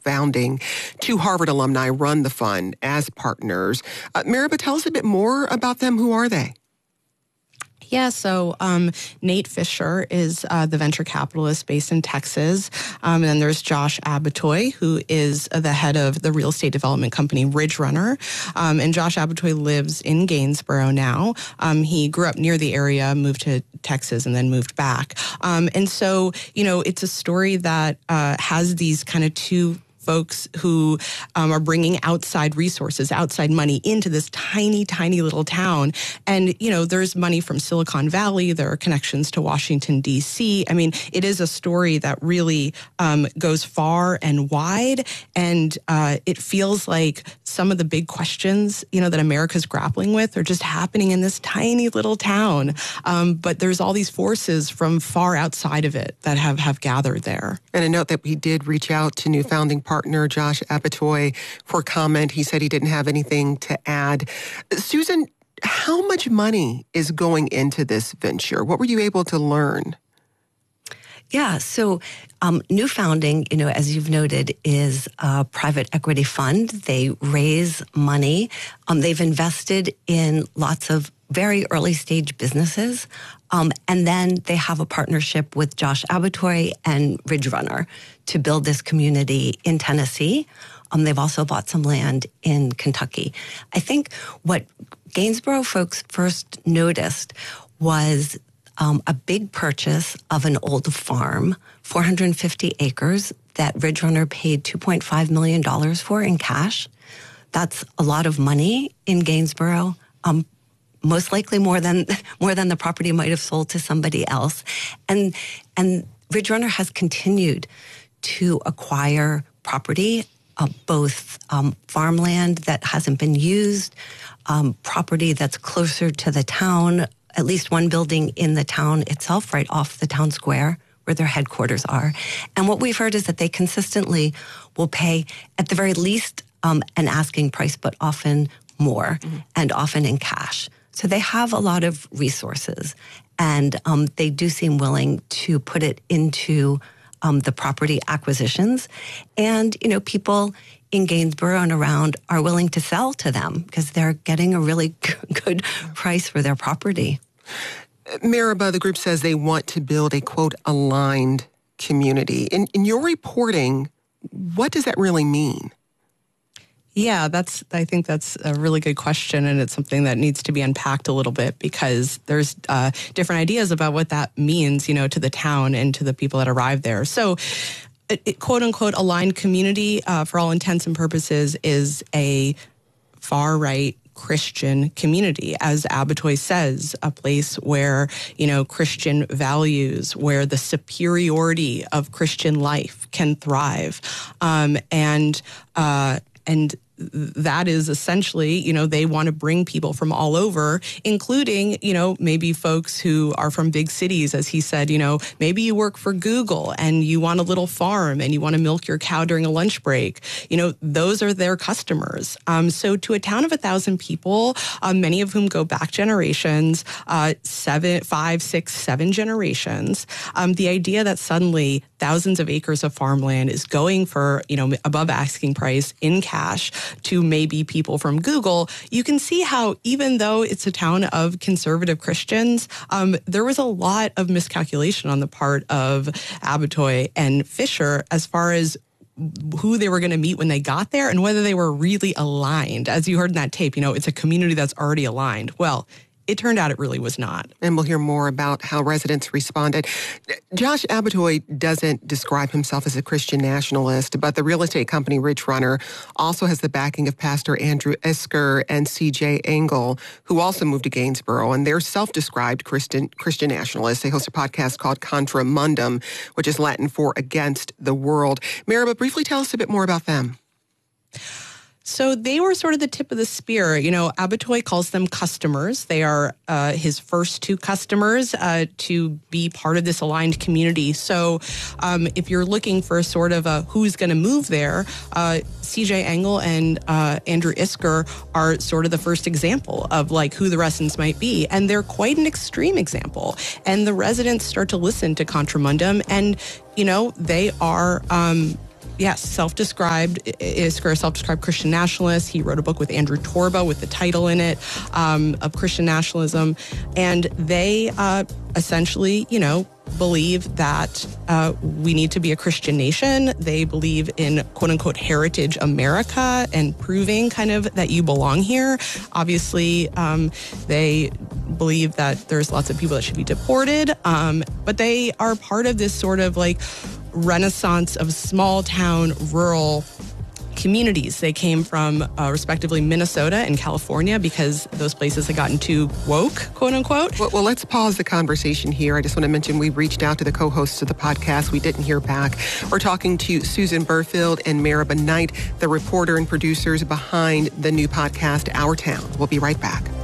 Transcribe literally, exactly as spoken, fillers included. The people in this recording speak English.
founding. Two Harvard alumni run the fund as partners. Uh, Maribel, tell us a bit more about them. Who are they? Yeah, so um, Nate Fisher is uh, the venture capitalist based in Texas. Um, and then there's Josh Abatoy, who is the head of the real estate development company Ridge Runner. Um, and Josh Abatoy lives in Gainsborough now. Um, he grew up near the area, moved to Texas, and then moved back. Um, and so, you know, it's a story that uh, has these kind of two folks who um, are bringing outside resources, outside money into this tiny, tiny little town. And, you know, there's money from Silicon Valley. There are connections to Washington, D C. I mean, it is a story that really um, goes far and wide. And uh, it feels like some of the big questions, you know, that America's grappling with are just happening in this tiny little town. Um, but there's all these forces from far outside of it that have, have gathered there. And a note that we did reach out to new founding partner Josh Abatoy for comment. He said he didn't have anything to add. Susan, how much money is going into this venture? What were you able to learn? Yeah, so um, New Founding, you know, as you've noted, is a private equity fund. They raise money. Um, they've invested in lots of very early stage businesses. Um, and then they have a partnership with Josh Abatoy and Ridge Runner to build this community in Tennessee. Um, they've also bought some land in Kentucky. I think what Gainsborough folks first noticed was um, a big purchase of an old farm, four hundred fifty acres, that Ridge Runner paid two point five million dollars for in cash. That's a lot of money in Gainsborough. Um, most likely more than more than the property might have sold to somebody else. And and Ridge Runner has continued to acquire property, uh, both um, farmland that hasn't been used, um, property that's closer to the town, at least one building in the town itself, right off the town square where their headquarters are. And what we've heard is that they consistently will pay, at the very least, um, an asking price, but often more, mm-hmm. and often in cash. So they have a lot of resources, and um, they do seem willing to put it into um, the property acquisitions. And, you know, people in Gainsborough and around are willing to sell to them because they're getting a really good price for their property. Maribel, the group says they want to build a, quote, aligned community. In, in your reporting, what does that really mean? Yeah, that's. I think that's a really good question, and it's something that needs to be unpacked a little bit because there's uh, different ideas about what that means, you know, to the town and to the people that arrive there. So, it, it, quote unquote, aligned community, uh, for all intents and purposes, is a far right Christian community, as Abatoy says, a place where, you know, Christian values, where the superiority of Christian life can thrive, um, and. Uh, And that is essentially, you know, they want to bring people from all over, including, you know, maybe folks who are from big cities. As he said, you know, maybe you work for Google and you want a little farm and you want to milk your cow during a lunch break. You know, those are their customers. Um, so to a town of a thousand people, um, many of whom go back generations, uh, seven, five, six, seven generations, um, the idea that suddenly thousands of acres of farmland is going for, you know, above asking price in cash to maybe people from Google, you can see how even though it's a town of conservative Christians, um, there was a lot of miscalculation on the part of Abatoy and Fisher as far as who they were going to meet when they got there and whether they were really aligned. As you heard in that tape, you know, it's a community that's already aligned. Well, it turned out it really was not. And we'll hear more about how residents responded. Josh Abatoy doesn't describe himself as a Christian nationalist, but the real estate company Ridge Runner also has the backing of Pastor Andrew Isker and C J Engel, who also moved to Gainsborough, and they're self-described Christian Christian nationalists. They host a podcast called Contra Mundum, which is Latin for against the world. Maribel, briefly tell us a bit more about them. So they were sort of the tip of the spear. You know, Abatoy calls them customers. They are uh, his first two customers uh, to be part of this aligned community. So um, if you're looking for sort of a who's going to move there, uh, C J Engel and uh, Andrew Isker are sort of the first example of like who the residents might be. And they're quite an extreme example. And the residents start to listen to Contra Mundum and, you know, they are... Um, Yes, self-described, Isker, a self-described Christian nationalist. He wrote a book with Andrew Torba with the title in it um, of Christian nationalism. And they uh, essentially, you know, believe that uh, we need to be a Christian nation. They believe in quote unquote heritage America and proving kind of that you belong here. Obviously, um, they believe that there's lots of people that should be deported, um, but they are part of this sort of like renaissance of small town rural communities. They came from uh, respectively Minnesota and California because those places had gotten too woke, quote unquote. Well, well, let's pause the conversation here. I just want to mention we reached out to the co-hosts of the podcast. We didn't hear back. We're talking to Susan Burfield and Maribel Knight, the reporter and producers behind the new podcast, Our Town. We'll be right back.